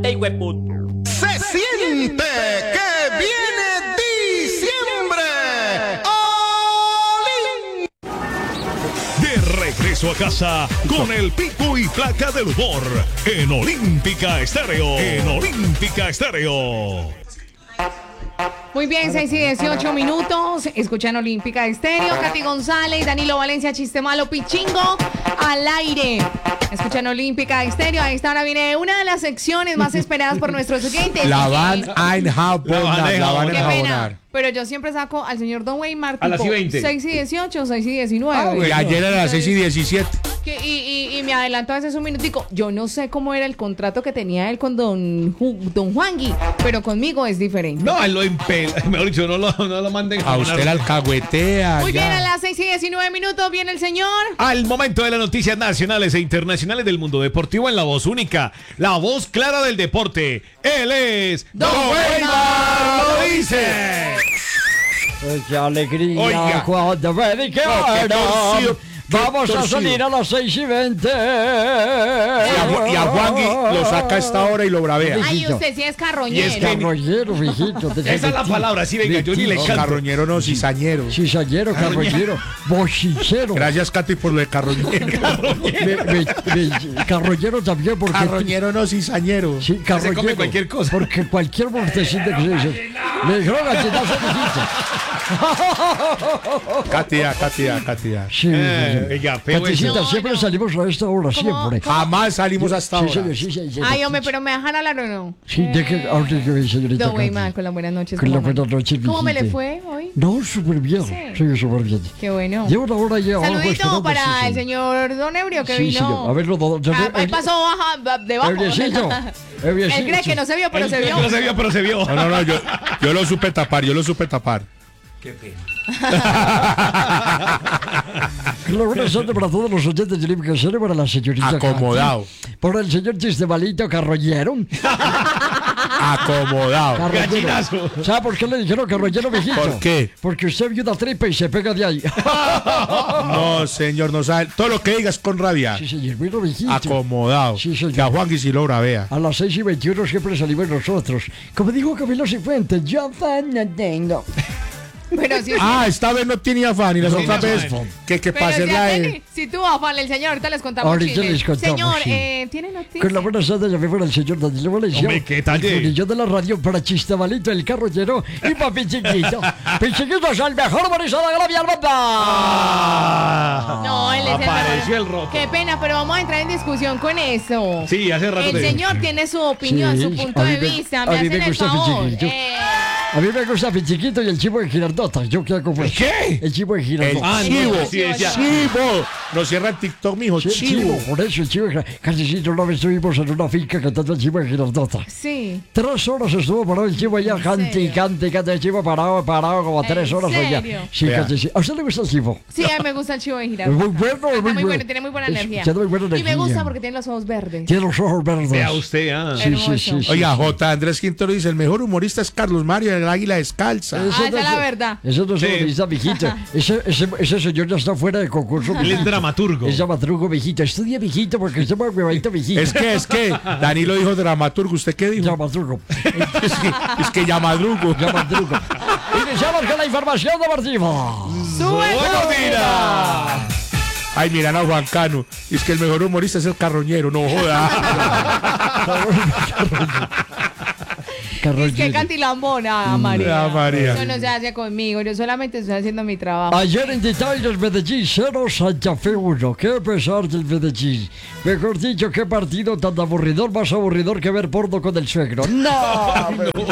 Se siente que viene diciembre. ¡Olín! De regreso a casa con el pico y placa del humor en Olímpica Estéreo. Muy bien, 6 y 18 minutos. Escuchan Olímpica Estéreo. Katy González, Danilo Valencia, Chiste Malo, Pichingo al aire. Escuchan Olímpica Estéreo. A esta hora viene una de las secciones más esperadas por nuestros oyentes. La van a enjabonar. Pero yo siempre saco al señor Don Weimar tipo a las 20. 6 y 18, 6 y 19. Y ayer era las 6 y 17. Y me adelanto a veces un minutico. Yo no sé cómo era el contrato que tenía él con don Juangui, pero conmigo es diferente. No, él lo impela. Mejor dicho, no lo manden A usted la alcahuetea. Muy ya. bien, a las 6 y 19 minutos viene el señor. Al momento de las noticias nacionales e internacionales del mundo deportivo en la voz única, la voz clara del deporte. Él es Don Weimar lo dice. ¡Qué alegría! Oiga. Cuando me dijeron, vamos a salir a las 6 y 20. Y a Juangui lo saca a esta hora y lo bravea. Ay, usted sí es carroñero. Y es que- Carroñero, mijito. Esa es la palabra, sí, venga, yo ni le No, canto. carroñero no, cizañero. Cizañero, carroñero, bochinchero. Gracias, Katy, por lo de carroñero. Carroñero también, porque... Carroñero no, cizañero. Sí, Se carroñero. come cualquier cosa. Porque cualquier mortecita que se dice. Le dijeron gallinazo, mijito. Katia. Sí, Oiga, feo Katycita, eso. siempre salimos a esta hora, siempre. Jamás salimos hasta Sí, ahora. señor, sí, señor. Ay, hombre, pero me dejan hablar o no. Sí, deje, ahorita que ve, señorita Don Katy. Weimar, con las buenas noches. Con las ¿cómo buenas noches, ¿Cómo me le mijita. fue hoy? No, súper bien. Sí, súper bien. Qué bueno. Llevo una hora ya abajo Saludito esperando, para sí, el señor Don Ebrio que Sí, vino. señor. A ver, Ahí pasó debajo. Ebriecito. Él cree que no se vio, pero se vio. No se vio, pero se vio. No, yo lo supe tapar. Claro, buenas tardes para todos los oyentes de Olímpica Estéreo, para la señorita Acomodado. Katy, para el señor Chistemalito Carroñero. Acomodado. Gallinazo. ¿Sabe por qué le dijeron Carroñero, mijito? ¿Por qué? Porque usted vio una tripa y se pega de ahí. No, señor, no sabe. Todo lo que digas con rabia. Sí, señor, bueno, mijito. Acomodado. Sí, señor. Que a Juangui sí lo bravea. A las 6 y 21 siempre salimos nosotros. Como dijo Camilo Cifuentes, yo fan no tengo. Pero si Esta vez no tiene afán y las tiene otras veces afán. que pero para si, hacerla hacen- si tuvo afán el señor, ahorita les contamos Ahorita chismes. les contamos, Señor, sí. ¿tiene noticias? Con la buena tarde llamé para el señor Danilo Valencia. Hombre, ¿qué tal? Yo de la radio para Chistamalito, el carroñero y para Pichiquito. Pichiquito es el mejor humorista de la Vía No, él es Apareció el roto. Qué pena, pero vamos a entrar en discusión con eso. Sí, hace rato El te- señor tiene su opinión, Sí, su punto a mí de me- vista. a Me mí hacen me el gusta favor. Pichiquito. A mí me gusta Pichiquito y el chivo de Girardota. Yo qué hago pues. ¿Qué? El chivo de El Girardota. chivo. no, sí, decía. Chivo. Nos cierra el TikTok, mijo. Sí, Chivo. Por eso el chivo de Girardota. Casi una vez estuvimos en una finca cantando el chivo de Girardota. Sí. 3 horas estuvo parado el chivo allá, cante y cante, el chivo parado como 3 ¿En horas allá. serio? Sí, Vea. casi sí. ¿A usted le gusta el chivo? Sí, a mí me gusta el chivo de Es Girardota. muy bueno, es Está muy muy bueno. bueno, tiene muy buena energía. Tiene muy buena Y me energía. gusta porque tiene los ojos verdes. Tiene los ojos verdes. Vea usted, Sí, sí, sí, sí. Oiga, J. Andrés Quintero dice: el mejor humorista es Carlos Mario, el águila descalza. esa es la verdad. Eso no es Sí. humorista, mijito. Ese señor ya está fuera de concurso, Él es mijito. dramaturgo. Es dramaturgo, mijito. Estudia, mijito, porque usted va huevadito, mijito. Es que, Danilo dijo dramaturgo. ¿Usted qué dijo? Dramaturgo. Es que llamadrugo. Dramaturgo. Iniciamos con la información deportiva. ¡Buenos días! Ay, miran a Juan Cano. Es que el mejor humorista es el carroñero. No joda. Es que Carroñero. cantilambona, María. María. Eso no se hace conmigo. Yo solamente estoy haciendo mi trabajo. Ayer en Detalles Medellín 0, Santa Fe 1. Qué pesar del Medellín. Mejor dicho, qué partido tan aburridor, más aburridor que ver porno con el suegro. ¡No!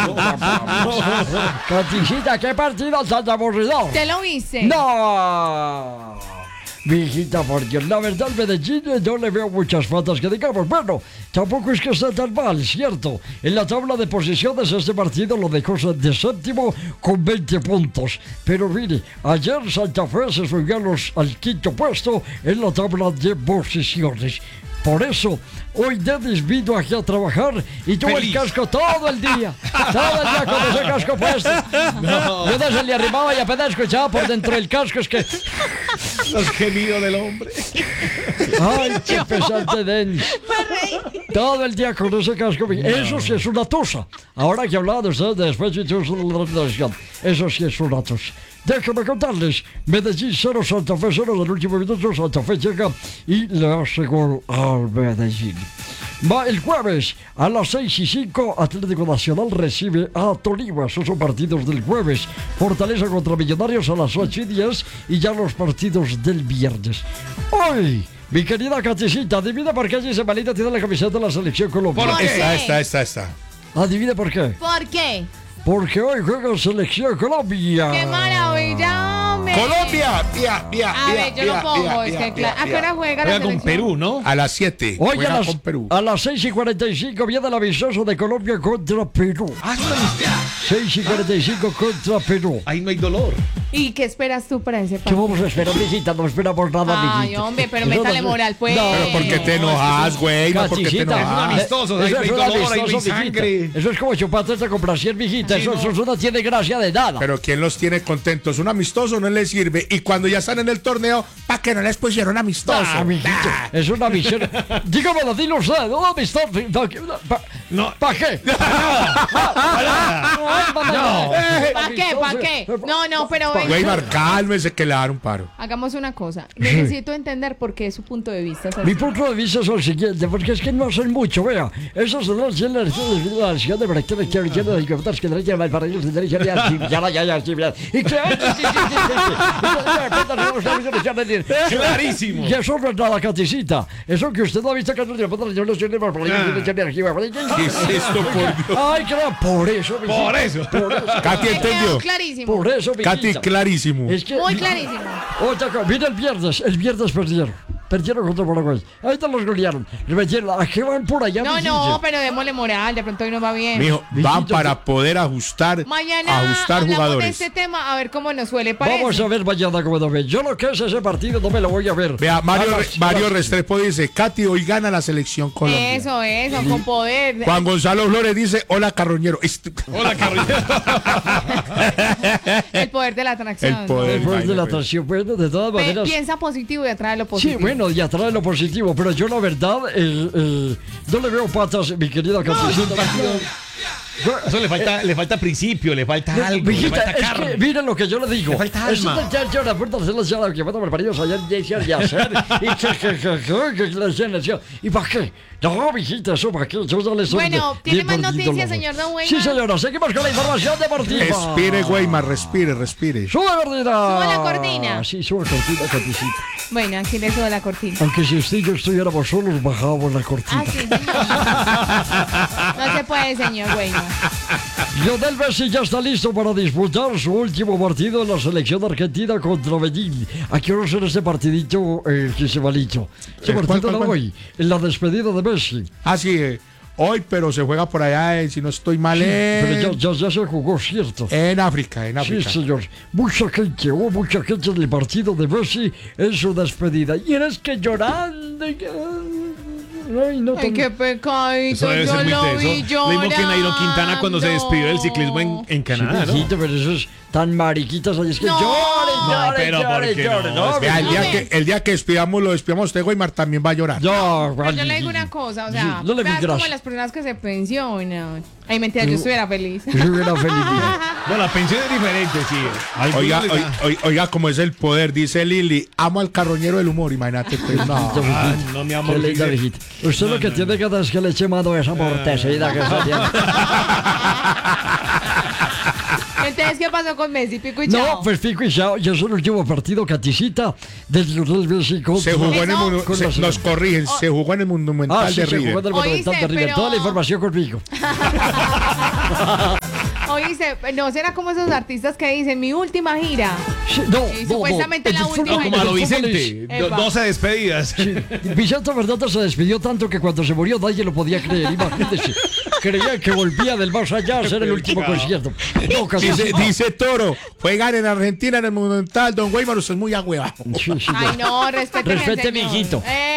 Caticita, qué partido tan aburridor. ¿Te lo viste? ¡No! Mi hijita, por Dios, la verdad, Medellín no le veo muchas faltas que digamos. Bueno, tampoco es que esté tan mal, cierto. En la tabla de posiciones este partido lo dejó de séptimo con 20 puntos. Pero mire, ayer Santa Fe se subió al quinto puesto en la tabla de posiciones. Por eso, hoy Dennis vino aquí a trabajar y tuvo Feliz. el casco todo el día. Todo el día con ese casco puesto. Yo de eso le arrimaba y apenas escuchaba por dentro del casco. Es que... Los gemidos del hombre. Ay, qué pesante, Dennis. Todo el día con ese casco. Eso sí es una tusa. Ahora que hablaba de ustedes de después de eso sí es una tusa. Déjenme contarles. Medellín 0, Santa Fe 0. Del último minuto Santa Fe llega y le hace gol al Medellín. Va el jueves a las 6:05. Atlético Nacional recibe a Tolima. Esos son partidos del jueves. Fortaleza contra Millonarios a las 8:10. Y ya los partidos del viernes. Hoy, mi querida Caticita, adivina por qué allí Semanita tiene la camiseta de la Selección Colombia. ¿Por qué? Esta. Adivina por qué. ¿Por qué? Porque hoy juega Selección Colombia. ¡Qué maravilla, hombre! Colombia. A ver, yo lo pongo. Es que claro. ¿A qué hora juega la Juega con selección? Perú, ¿no? A las 7. Hoy Juega con Perú. a las 6:45 viene el amistoso de Colombia contra Perú. Ah, es una amistad. 6:45 contra Perú. Ahí no hay dolor. ¿Y qué esperas tú para ese ¿Qué partido? vamos a esperar, mijita? No esperamos nada, Ay, mijita. hombre, pero Eso métale no- moral, pues. No, Pero ¿por qué te enojas, güey? ¿Por qué te Caticita, Es un enojas? amistoso, ahí no hay un dolor, ahí no hay amistoso, mijita. sangre. Eso es como chuparte esta complacer, mijita. Eso no tiene gracia de nada. Pero ¿quién los tiene contentos? Un amistoso no les sirve. Y cuando ya están en el torneo, ¿para qué no les pusieron amistoso? Ah, mijito, es una misión. Dígamelo, dilo usted, ¿no? Amistad. No. ¿Para qué? ¿Para qué? ¿Para qué? No, pero Weimar, cálmese que le dan un paro. hagamos una cosa. Necesito entender por qué es su punto de vista. Mi punto de vista es el siguiente, porque es que no hacen mucho, vea. Esos de la ciudad de Brasil, que de libertades que derecha al paraíso de derecha ya. Y que Clarísimo. y eso no es nada, Caticita. Eso que usted no ha visto que no tiene yo no soy de ¿Qué es esto, por Dios? Ay, claro, por eso, mijita. Por eso. Katy Me quedó entendió. clarísimo. Por eso, Katy, mijita. clarísimo. Es que, Muy clarísimo. otra cosa, mira el viernes perdieron. Perdieron contra Paraguay. Ahorita los golearon. ¿A qué van por allá, No, mijita? pero démosle moral. De pronto hoy nos va bien. Mijo, van para poder ajustar Mañana ajustar hablamos de jugadores. este tema, a ver cómo nos suele. ¿Parece? Vamos a ver mañana cómo lo ven. Yo lo que es ese partido no me lo voy a ver. Vea, Mario, A las- Mario Restrepo dice, Katy, hoy gana la selección Colombia. Eso, con poder. Juan Gonzalo Flores dice, hola Carroñero. Hola, Carolina. El poder de la atracción. El poder. Después de la Imagínate. atracción, bueno, de todas maneras. Piensa positivo y atrae lo Sí, positivo. bueno, y atrae lo positivo, pero yo la verdad, no le veo patas, mi querida Catricita. Eso le falta principio, le falta algo, le Mijita, falta es carne. que miren lo que yo le digo. Le falta Eso alma. de ya la puerta de la sala que van a preparados allá de hacer y la llenación. ¿Y para qué? No, mijita, eso para qué. Yo ya les soy Bueno, ¿tiene más perdido noticias, la voz. señor Don Weimar? Sí, señora, seguimos con la información deportiva. Respire, Weimar, respire. ¡Sube, gordita! Suba la cortina. Sí, sube cortina, Caticita. Bueno, aquí le subo la cortina. Aunque si usted y yo estuviéramos solos, bajábamos la cortina. Ah, sí, señor. No se puede, señor Weimar. Lionel Messi ya está listo para disputar su último partido en la selección argentina contra Medellín. ¿A qué hora será este partidito que se va listo? Ese ¿Cuál, partido cuál, de cuál? hoy, en la despedida de Messi. Ah, sí, hoy, pero se juega por allá, si no estoy mal, Pero ya se jugó, ¿cierto? en África, Sí, señor. Mucha gente en el partido de Messi en su despedida. Y eres que llorando. Ay, no, Ay, qué pecadito. Eso debe Yo ser muy lo vi teso. Lo mismo que Nairo Quintana cuando se llorando. despidió del ciclismo en Canadá, ¿no? Mijito, pero eso es tan mariquitas. Ahí es que No. llore, pero ¿por qué no? no, Vea, No, el día que lo despidamos usted, Weimar, también va a llorar. No, Pero yo le digo una cosa, o sea, Sí, no le veas miras. como las personas que se pensionan. Ay, mentira, yo estuviera feliz. Yo hubiera feliz. No, la pensión es diferente, sí. Algunos Oiga, les da- oiga, como es el poder, dice Lili, amo al carroñero del humor, imagínate. Pues, no. Ah, no, mi amor. Qué linda dice- viejita. Usted lo que tiene que hacer es que le eche mano a esa mortecida que está haciendo. Entonces, ¿qué pasó con Messi? Pico y No, chao. pues pico y chao. Ya es el último partido, Caticita, del Lionel Messi contra... Se jugó en el Eso- mundo, nos corrigen, se jugó en el Monumental Ah, sí, de se jugó River. en el Monumental Oíste, de River. pero- Toda la información conmigo. Oíste, ¿no será como esos artistas que dicen mi última gira? Sí, no, Y no, supuestamente en la el fútbol- última No, como en a el lo fútbol Vicente. es- Epa. 12 despedidas. Vicente Verdata se despidió tanto que cuando se murió nadie lo podía creer. Imagínense. Creían que volvía del más allá a hacer el último concierto. No, Caticita. Dice Toro, juegan en Argentina en el Monumental, Don Weimar, usted es muy agüevado. Sí, sí, Ay, no, respete Respete, mijito.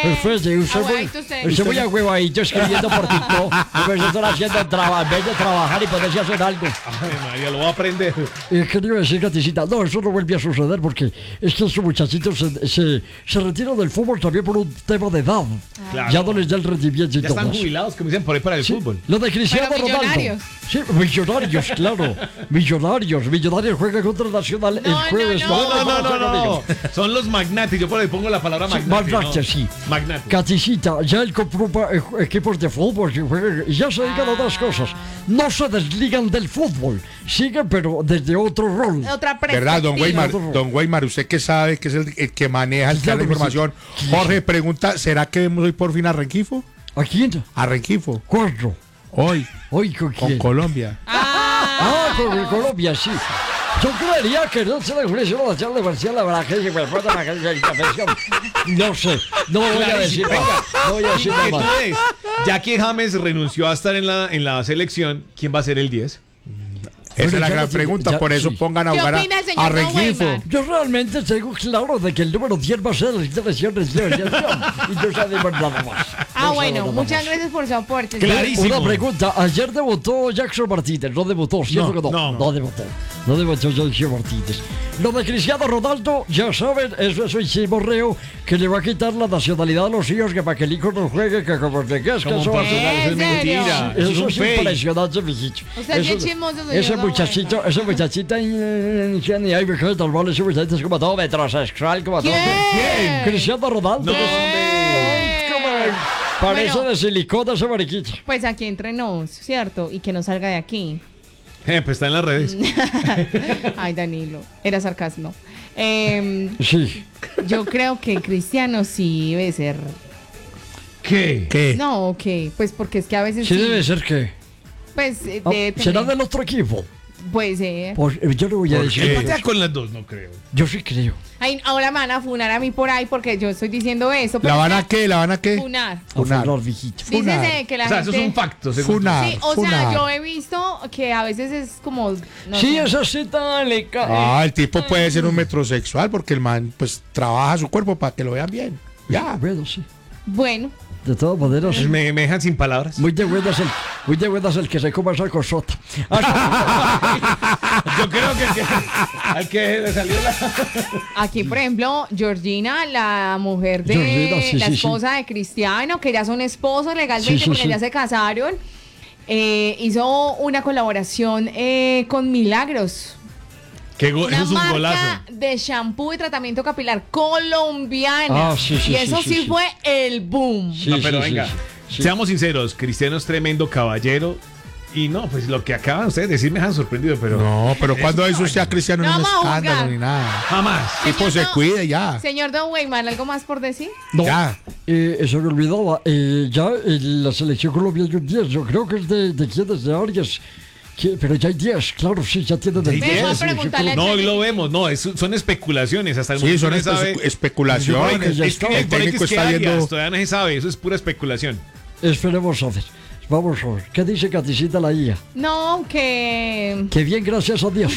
Perfecto, y Aguadito usted. usted muy agüevadito escribiendo por TikTok. En vez de estar haciendo trabajo, en vez de trabajar y poderse hacer algo. Ay, María, lo voy a aprender. ¿Qué le iba a decir, Gaticita? No, eso no vuelve a suceder porque estos muchachitos se retiran del fútbol también por un tema de edad. Claro. Ya no les da el rendimiento y Ya todo están eso. jubilados, como dicen por ahí, para el Sí, fútbol. lo de Cristiano Pero Ronaldo. millonarios. Sí, millonarios, claro. Millonarios juega contra el Nacional el No, jueves. No. Son los magnates. Yo por ahí pongo la palabra magnate. Magnate, sí. Magnate. Caticita, ya él compró equipos de fútbol y ya se dedican a otras cosas. No se desligan del fútbol, siguen pero desde otro rol. Otra perspectiva. ¿Verdad, don Weimar? Usted que sabe que es el que maneja el Claro de que sí. información. Jorge pregunta, ¿será que vemos hoy por fin a Renquifo? ¿A quién? A Renquifo. ¿Cuándo? Hoy, Hoy con con quién. Colombia. Con el Colombia, sí. Yo creería que no se le ofreció la charla de García la verdad que me falta la atención. No sé, no voy a decir nada. No voy a decir nada más. Entonces, ya que James renunció a estar en la selección, ¿quién va a ser el 10? Esa es la ya gran lo tiene, pregunta, ya, por eso sí. pongan a ¿Qué jugar opina, a señor Don Renquifo. Weimar? Yo realmente tengo claro de que el número 10 va a ser la selección de selección. Y no sabemos nada más. Bueno, muchas gracias por su aporte. Clarísimo. Una pregunta, ayer debutó Jackson Martínez, no debutó, ¿cierto que no? no. No debutó Jackson Martínez. Lo de Cristiano Ronaldo, ya saben, eso es un chismorreo que le va a quitar la nacionalidad a los hijos, que para que el hijo no juegue, que como te quedas, que ¿Cómo eso va a pasa? ser ¿En Eso es serio? mentira. Eso es eso un es fake. impresionante, mijito. Usted es bien chismoso, señor Don Weimar. Ese muchachito, ahí me cae tal mal, ese muchachito es como todo metrosexual, como todo. ¿Quién? Cristiano Ronaldo. No, Ay, parece Bueno. de silicona ese mariquito. Pues aquí entre nos, ¿cierto? Y que no salga de aquí. Pues está en las redes. Ay, Danilo, era sarcasmo. Sí. Yo creo que Cristiano sí debe ser. ¿Qué? ¿Qué? No, ok, pues porque es que a veces Sí debe ser que... Pues Ah, debe tener- ¿será del otro equipo? Puede ser. Pues yo le voy a decir. ¿Qué pasa con las dos? No creo. Yo sí creo. Ay, ahora me van a funar a mí por ahí porque yo estoy diciendo eso. ¿La van a qué? ¿La van a qué? Funar. Funar. Funar, viejito. Funar. Dícese que la O sea, gente... eso es un facto, según. Funar. Sí, o sea, Funar. yo he visto que a veces es como... no Sí, sé. eso sí, dale. El tipo puede ser un metrosexual porque el man pues trabaja su cuerpo para que lo vean bien. Ya. Bueno, sí. Bueno, De todas maneras, Me dejan sin palabras. muy de buenas el que se coma esa cosota. Yo creo que al que le salió la. aquí por ejemplo, Georgina, la mujer de Georgina, sí, la sí, esposa de Cristiano, que ya son esposos legalmente Sí, sí, porque sí. ya se casaron, hizo una colaboración con Milagros. Eso Una es un marca golazo. de shampoo y tratamiento capilar colombiana. Ah, sí, sí, y eso sí, sí, sí sí. fue el boom. Sí, No, pero sí, venga, sí, sí. seamos sinceros, Cristiano es tremendo caballero. Y no, pues lo que acaban ustedes de decir me han sorprendido, pero No, pero cuando hizo usted a Cristiano No en un vamos a escándalo juzgar. ni nada. jamás. El tipo se Don- cuide ya. Señor Don Weimar, ¿algo más por decir? No, Ya. se me olvidaba. Ya en la selección Colombia hay un 10. Yo creo que es de quién es de Arias. Pero ya hay 10, claro, sí, ya tienen el ¿Ya hay 10 de la 10? selección Preguntarle a Colombia. No, hoy lo vemos, no, son especulaciones. Hasta el Sí, momento son no se sabe. especulaciones. ya Es está. que El técnico está viendo. todavía no se sabe, eso es pura especulación. Esperemos a ver. Vamos a ver. ¿Qué dice Caticita la IA? No, que... Que bien, gracias a Dios.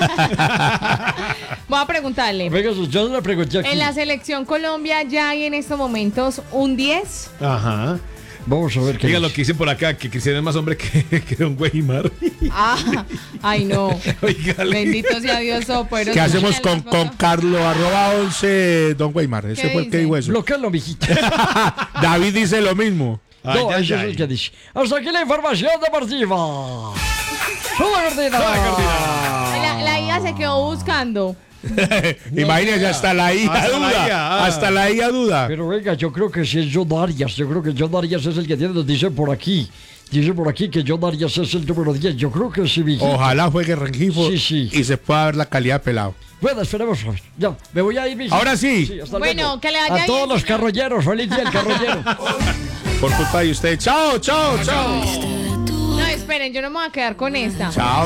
Voy a preguntarle. Venga, yo le pregunté aquí. En la selección Colombia ya hay en estos momentos un 10. Ajá. Vamos a ver qué Diga lo dice. que dicen por acá, que Cristiano es más hombre que Don Weimar. Ay no. Oígale. Bendito sea Dios, pero ¿Qué hacemos con Carlos @11 Don Weimar? Ese ¿Qué fue el que dice? dijo eso. Bloquealo, mijito. David dice lo mismo. Ay, No, ay, eso es ay. el que dice. Hasta aquí la información deportiva. ¡Sube, Gordina! La IA se quedó buscando. Imagínense, hasta la hija Hasta la duda. hija, Hasta la hija duda. Pero venga, yo creo que sí es John Arias. Yo creo que John Arias es el que tiene. Nos dicen por aquí. Dice por aquí que John Arias es el número 10. Yo creo que sí, mijito. Ojalá juegue Rengifo Sí, sí. y se pueda ver la calidad de pelado. Bueno, esperemos a ver. Ya, me voy a ir, mijito. Ahora sí. Hasta Bueno, luego. que le vaya A todos bien, los señor. carroñeros. Feliz día el carroñero. Por culpa de usted. Chao, chao, chao. No, esperen, yo no me voy a quedar con esta. Chao.